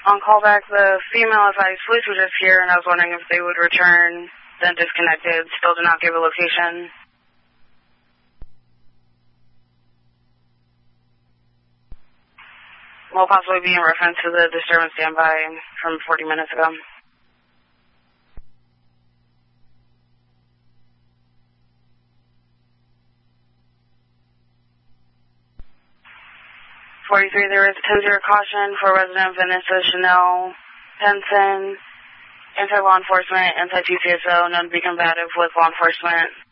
On callback, the female advised police were just here, and I was wondering if they would return, then disconnected, still did not give a location. Will possibly be in reference to the disturbance standby from 40 minutes ago. There is a 10-0 caution for resident Vanessa Chanel Henson, anti-law enforcement, anti-TCSO, known to be combative with law enforcement.